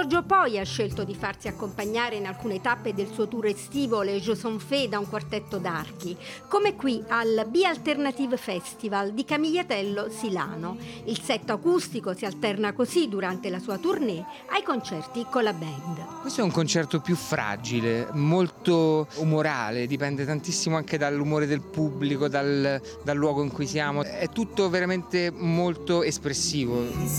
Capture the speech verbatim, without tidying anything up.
Giorgio poi ha scelto di farsi accompagnare in alcune tappe del suo tour estivo Le Jeux sont faits da un quartetto d'archi, come qui al Be Alternative Festival di Camigliatello Silano. Il set acustico si alterna così durante la sua tournée ai concerti con la band. Questo è un concerto più fragile, molto umorale, dipende tantissimo anche dall'umore del pubblico, dal, dal luogo in cui siamo. È tutto veramente molto espressivo.